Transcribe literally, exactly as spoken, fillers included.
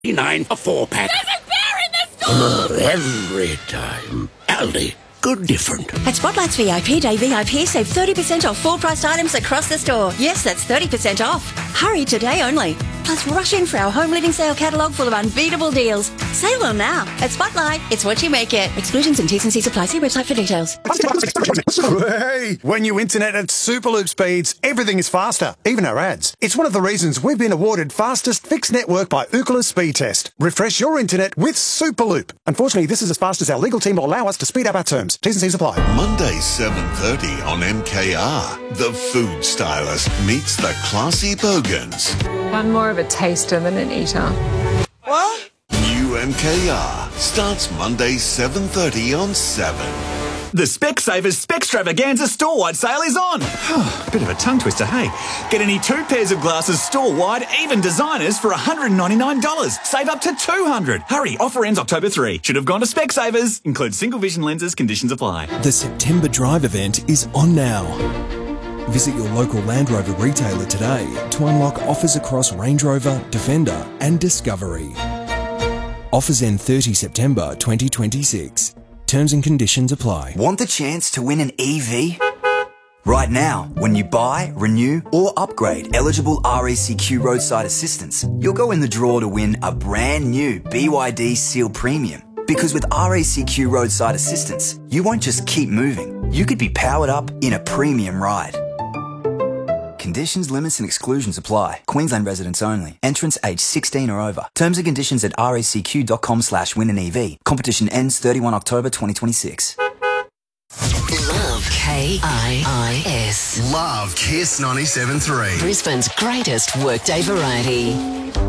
nine a four-pack. There's a bear in the store! Every time. Aldi. Good different. At Spotlight's V I P Day V I P, save thirty percent off full-priced items across the store. Yes, that's thirty percent off. Hurry today only. Plus, rush in for our home living sale catalogue full of unbeatable deals. Save them now. At Spotlight, it's what you make it. Exclusions and T's and C's apply. See website for details. Hey, when you internet at Superloop speeds, everything is faster, even our ads. It's one of the reasons we've been awarded fastest fixed network by Ookla Speed Test. Refresh your internet with Superloop. Unfortunately, this is as fast as our legal team will allow us to speed up our terms. T's and C's apply. Monday, seven thirty on M K R. The food stylist meets the classy bogans. I'm more of a taster than an eater. What? New M K R starts Monday, seven thirty on seven. The Specsavers Spextravaganza store-wide sale is on. Bit of a tongue twister, hey? Get any two pairs of glasses store-wide, even designers, for one hundred ninety-nine dollars. Save up to two hundred dollars. Hurry, offer ends October third. Should have gone to Specsavers. Includes single vision lenses, conditions apply. The September Drive event is on now. Visit your local Land Rover retailer today to unlock offers across Range Rover, Defender and Discovery. Offers end thirtieth September twenty twenty-six. Terms and conditions apply. Want the chance to win an E V? Right now, when you buy, renew or upgrade eligible R A C Q roadside assistance, you'll go in the draw to win a brand new B Y D Seal Premium. Because with R A C Q roadside assistance, you won't just keep moving, you could be powered up in a premium ride. Conditions, limits and exclusions apply. Queensland residents only. Entrants aged sixteen or over. Terms and conditions at racq.com slash win an EV. Competition ends thirty-first October twenty twenty-six. Love K I I S. Love Kiss ninety-seven point three. Brisbane's greatest workday variety.